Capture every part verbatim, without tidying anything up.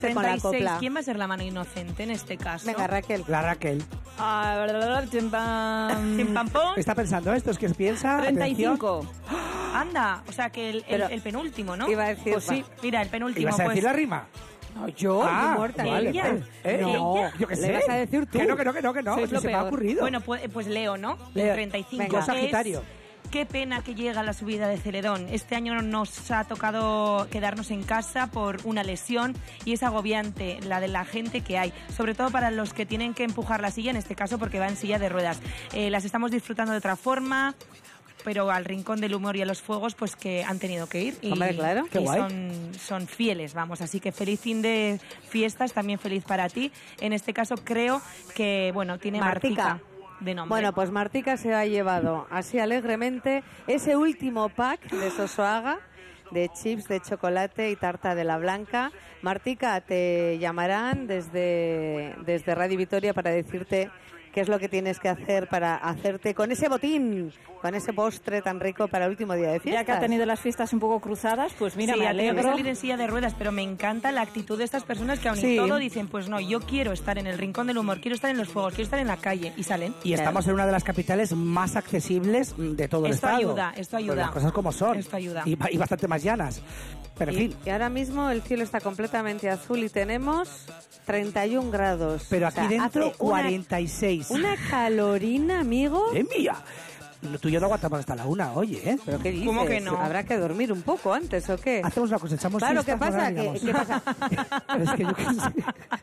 con la treinta y seis. copla. ¿Quién va a ser la mano inocente en este caso? Venga, Raquel. La Raquel. Ah, chim, pam. Chim, pam, pum. Está pensando esto, es que piensa... treinta y cinco. Atención. Anda, o sea que el, el, Pero el penúltimo, ¿no? iba a decir, Pues sí, mira, el penúltimo. ¿Ibas a decir pues, la rima? No, yo, Ah, Inmortal. vale, Ella. vale. ¿Eh? No, Ella. Yo qué le sé. vas a decir tú. Que no, que no, que no, que no. Sois que lo se me ha peor. ocurrido. Bueno, pues, pues Leo, ¿no? Leo. El treinta y cinco. Venga. Yo Sagitario. Es, qué pena que llega la subida de Celedón. Este año nos ha tocado quedarnos en casa por una lesión y es agobiante la de la gente que hay, sobre todo para los que tienen que empujar la silla, en este caso porque va en silla de ruedas. Eh, las estamos disfrutando de otra forma, pero al rincón del humor y a los fuegos pues que han tenido que ir y, Hombre, claro. Qué y guay. son, son fieles, vamos, así que feliz fin de fiestas, también feliz para ti. En este caso creo que, bueno, tiene Martica. Martica de nombre. Bueno, pues Martica se ha llevado así alegremente ese último pack de Sosoaga de chips de chocolate y tarta de la blanca. Martica, te llamarán desde, desde Radio Vitoria para decirte qué es lo que tienes que hacer para hacerte con ese botín, con ese postre tan rico para el último día de fiestas. Ya que ha tenido las fiestas un poco cruzadas, pues mira, sí, me ha tenido que alegro. salir en silla de ruedas, pero me encanta la actitud de estas personas que aun y Sí. todo dicen, pues no, yo quiero estar en el rincón del humor, quiero estar en los fuegos, quiero estar en la calle, y salen. Y estamos en una de las capitales más accesibles de todo el Esto estado. ayuda, esto ayuda. Pues las cosas como son. Esto ayuda. Y, y bastante más llanas. Pero en Y, fin. y ahora mismo el cielo está completamente azul y tenemos treinta y un grados. Pero O aquí sea, dentro, hace una- cuarenta y seis. Una calorina, amigo. ¡Eh, mía! Tú y yo no aguantamos hasta la una, oye, ¿eh? ¿Pero qué dices? ¿Cómo que no? ¿Habrá que dormir un poco antes o qué? Hacemos una cosa, echamos Claro, siestas, ¿qué pasa? ¿no? ¿Qué- Digamos. qué pasa? Pero es que yo qué sé.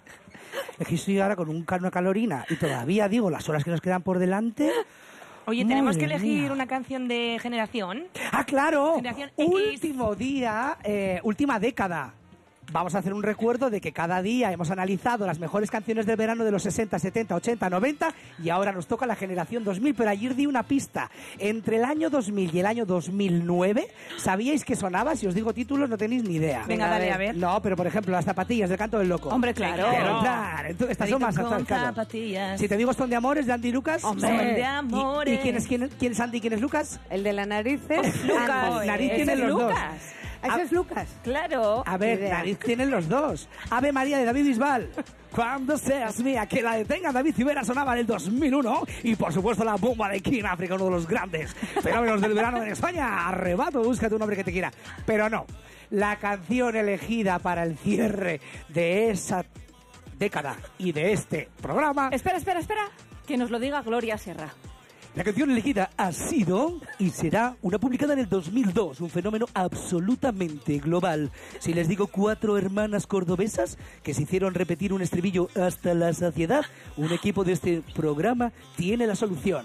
Es que estoy ahora con un una calorina y todavía digo las horas que nos quedan por delante. Oye, tenemos Madre que elegir mía. una canción de generación. ¡Ah, claro! Generación X. Último día, eh, última década. Vamos a hacer un recuerdo de que cada día hemos analizado las mejores canciones del verano de los sesenta, setenta, ochenta, noventa y ahora nos toca la generación dos mil, pero ayer di una pista. Entre el año dos mil y el año dos mil nueve, ¿sabíais que sonaba? Si os digo títulos no tenéis ni idea. Venga, dale, a ver. No, pero por ejemplo, las zapatillas del Canto del Loco. Hombre, claro. Claro, claro. Entonces, estas son más Con actuales, claro. zapatillas. Si te digo Son de Amores, de Andy Lucas. Hombre. Son de Amores. ¿Y, y quién, es, quién, quién es Andy y quién es Lucas? El de la nariz es Lucas. Andy. Nariz Ese tienen es los dos. Lucas. ¿Ese es Lucas? Claro. A ver, Idea. nariz tienen los dos. Ave María de David Bisbal. Cuando seas mía, que la detenga David Civera sonaba en el dos mil uno. Y por supuesto la bomba de King África, uno de los grandes fenómenos del verano en España. Arrebato, búscate un hombre que te quiera. Pero no, la canción elegida para el cierre de esa década y de este programa, Espera, espera, espera. Que nos lo diga Gloria Serra. la canción elegida ha sido y será una publicada en el dos mil dos, un fenómeno absolutamente global. Si les digo cuatro hermanas cordobesas que se hicieron repetir un estribillo hasta la saciedad, un equipo de este programa tiene la solución.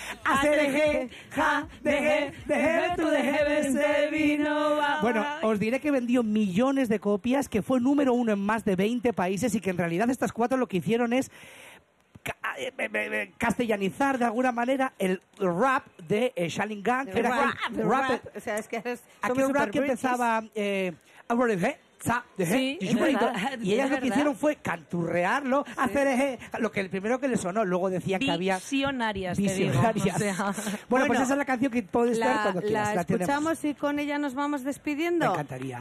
Hacer ja, deje, deje, tú deje, se vino. Bueno, os diré que vendió millones de copias, que fue número uno en más de veinte países y que en realidad estas cuatro lo que hicieron es ca- eh, eh, eh, castellanizar de alguna manera el rap de eh, Shaolin Gang, que era Rap, aquel rap. rap, O sea, es que eres, aquel somos rap que super empezaba eh, "Ahora de, sa, de, Sí, y es verdad, y ellas es lo que verdad. hicieron fue canturrearlo, hacer eje, lo que el primero que le sonó, luego decían que había Visionarias, te digo. visionarias. O sea, bueno, pues Bueno, esa es la canción que puedes ver La, cuando quieras. la la tenemos. escuchamos y con ella nos vamos despidiendo. Me encantaría.